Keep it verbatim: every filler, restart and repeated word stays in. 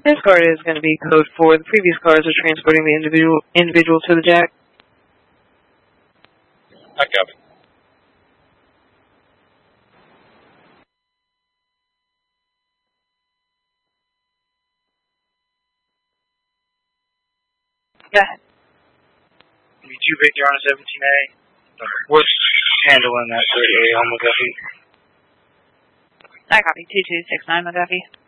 This card is going to be code four. The previous cards are transporting the individual individual to the jack. I copy. Go ahead. two Victor on seventeen A. What's handling that thirty A on McGuffey? I copy. two two six nine McGuffey.